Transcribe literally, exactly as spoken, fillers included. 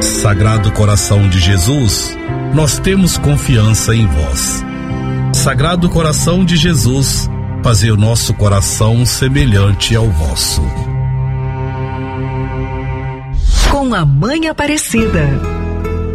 Sagrado Coração de Jesus, nós temos confiança em vós. Sagrado Coração de Jesus, fazei o nosso coração semelhante ao vosso. Com a Mãe Aparecida.